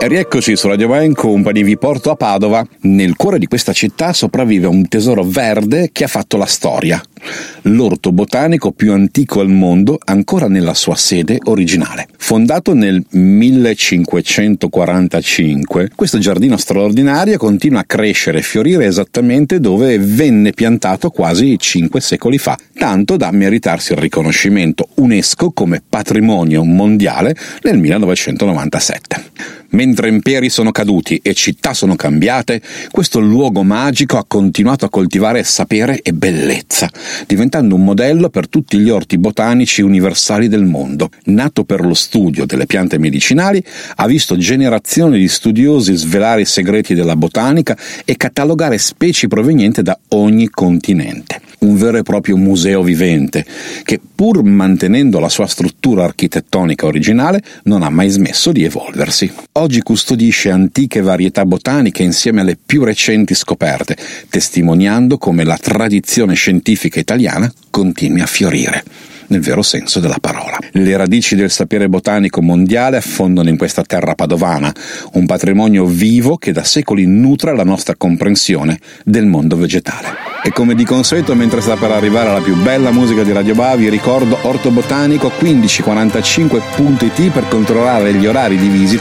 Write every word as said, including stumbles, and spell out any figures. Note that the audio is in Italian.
E rieccoci su Radio Band, Company, vi porto a Padova. Nel cuore di questa città sopravvive un tesoro verde che ha fatto la storia. L'orto botanico più antico al mondo, ancora nella sua sede originale. Fondato nel millecinquecentoquarantacinque, questo giardino straordinario continua a crescere e fiorire esattamente dove venne piantato quasi cinque secoli fa, tanto da meritarsi il riconoscimento UNESCO come patrimonio mondiale nel millenovecentonovantasette. Mentre imperi sono caduti e città sono cambiate, questo luogo magico ha continuato a coltivare sapere e bellezza, diventando un modello per tutti gli orti botanici universali del mondo. Nato per lo studio delle piante medicinali, ha visto generazioni di studiosi svelare i segreti della botanica e catalogare specie provenienti da ogni continente. Un vero e proprio museo vivente, che pur mantenendo la sua struttura architettonica originale, non ha mai smesso di evolversi. Oggi custodisce antiche varietà botaniche insieme alle più recenti scoperte, testimoniando come la tradizione scientifica italiana continui a fiorire, nel vero senso della parola. Le radici del sapere botanico mondiale affondano in questa terra padovana, un patrimonio vivo che da secoli nutre la nostra comprensione del mondo vegetale. E come di consueto, mentre sta per arrivare la più bella musica di Radio Ba, vi ricordo ortobotanico quindici quarantacinque punto it per controllare gli orari di visita